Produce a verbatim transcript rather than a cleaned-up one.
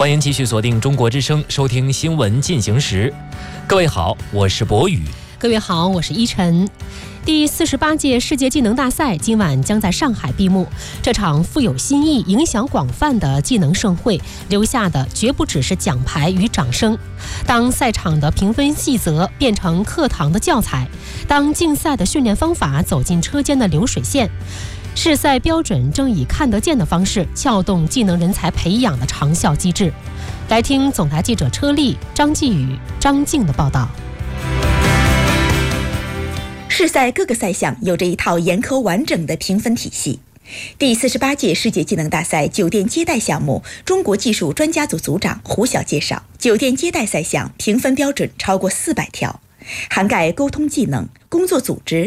欢迎继续锁定中国之声，收听新闻进行时。各位好，我是博宇。 各位好，我是依晨。第四十八届世界技能大赛今晚将在上海闭幕。这场富有新意、影响广泛的技能盛会，留下的绝不只是奖牌与掌声。当赛场的评分细则变成课堂的教材，当竞赛的训练方法走进车间的流水线，试赛标准正以看得见的方式撬动技能人才培养的长效机制。来听总台记者车丽、张继宇、张静的报道。 试赛各个赛项有着一套严苛完整的评分体系。第四十八届世界技能大赛酒店接待项目，中国技术专家组组长胡晓介绍，酒店接待赛项评分标准超过四百条，涵盖沟通技能、工作组织、